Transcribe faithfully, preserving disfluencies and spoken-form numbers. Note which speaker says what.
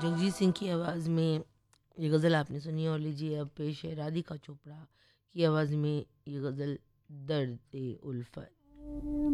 Speaker 1: जगजीत सिंह की आवाज़ में ये गज़ल आपने सुनी और लीजिए अब पेश है राधिका चोपड़ा की आवाज़ में ये गज़ल दर्द उल्फत।